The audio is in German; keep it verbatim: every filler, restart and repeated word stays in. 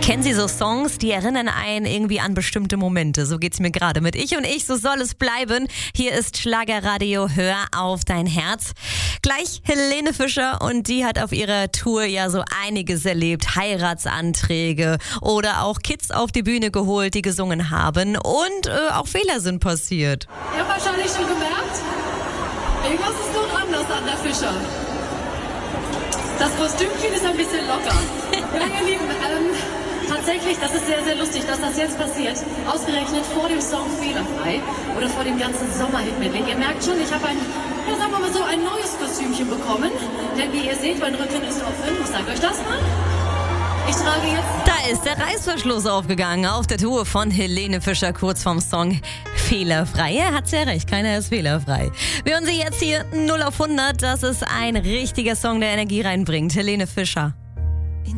Kennen Sie so Songs, die erinnern einen irgendwie an bestimmte Momente? So geht's mir gerade mit Ich und Ich, so soll es bleiben. Hier ist Schlagerradio, hör auf dein Herz. Gleich Helene Fischer, und die hat auf ihrer Tour ja so einiges erlebt. Heiratsanträge oder auch Kids auf die Bühne geholt, die gesungen haben, und äh, auch Fehler sind passiert. Ihr habt wahrscheinlich schon gemerkt, irgendwas ist noch anders an der Fischer. Das Kostümchen ist ein bisschen locker. Ja, ihr Lieben, ähm, tatsächlich, das ist sehr, sehr lustig, dass das jetzt passiert. Ausgerechnet vor dem Song Fehlerfrei oder vor dem ganzen Sommerhit-Medley. Ihr merkt schon, ich habe ein, ja, sagen wir mal so, ein neues Kostümchen bekommen. Denn wie ihr seht, mein Rücken ist offen. Ich sage euch das mal. Ich trage jetzt... Da ist der Reißverschluss aufgegangen auf der Tour von Helene Fischer kurz vorm Song Fehlerfrei. Er hat sehr recht, keiner ist fehlerfrei. Wir hören sie jetzt hier null auf hundert. Das ist ein richtiger Song, der Energie reinbringt. Helene Fischer.